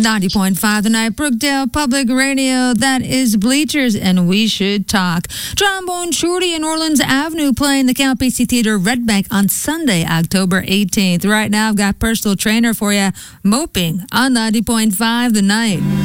90.5 tonight, Brookdale Public Radio. That is Bleachers, and we should talk. Trombone Shorty and Orleans Avenue playing the Count Basie Theater Red Bank on Sunday, October 18th. Right now, I've got personal trainer for you, Moping on 90.5 the night.